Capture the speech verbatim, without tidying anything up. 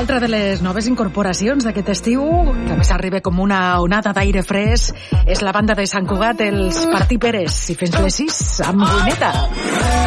altra de les noves incorporacions d'aquest estiu, que a més arriba com una onada d'aire fresc, és la banda de Sant Cugat, els Partir Peres, i fins les sis amb Guineta.